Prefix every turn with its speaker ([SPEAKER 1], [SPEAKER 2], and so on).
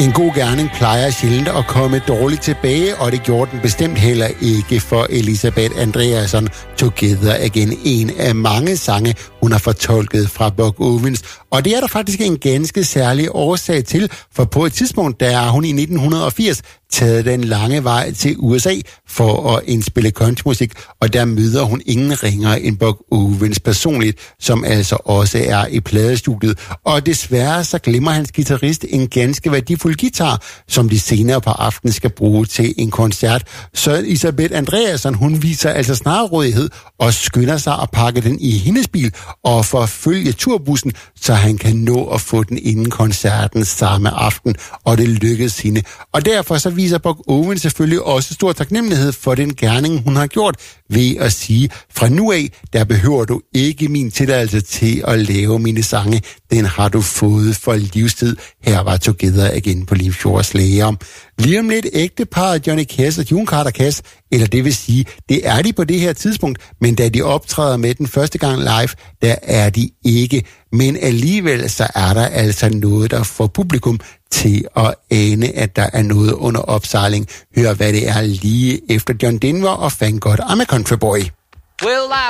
[SPEAKER 1] En god gerning plejer sjældent at komme dårligt tilbage, og det gjorde den bestemt heller ikke for Elisabeth Andreasson. Together Again, en af mange sange, hun har fortolket fra Buck Owens. Og det er der faktisk en ganske særlig årsag til, for på et tidspunkt, der er hun i 1980 taget den lange vej til USA for at indspille countrymusik, og der møder hun ingen ringere end Buck Owens personligt, som altså også er i pladestudiet. Og desværre så glemmer hans guitarist en ganske værdifuld guitar, som de senere på aftenen skal bruge til en koncert. Så Elisabeth Andreasson, hun viser altså snarrådighed og skynder sig at pakke den i hendes bil og forfølge turbussen, så han kan nå at få den inden koncerten samme aften, og det lykkedes hende. Og derfor så viser Buck Owens selvfølgelig også stor taknemmelighed for den gerning, hun har gjort, ved at sige, fra nu af, der behøver du ikke min tilladelse til at lave mine sange. Den har du fået for livstid. Her var Together Again på Lim Shores Læger. Lige om lidt ægteparret Johnny Cash og June Carter Cash, eller det vil sige, det er de på det her tidspunkt, men da de optræder med den første gang live, der er de ikke. Men alligevel så er der altså noget, der får publikum til at ane, at der er noget under opsejling. Hør, hvad det er lige efter John Denver og Thank God I'm a Country Boy.
[SPEAKER 2] Well, I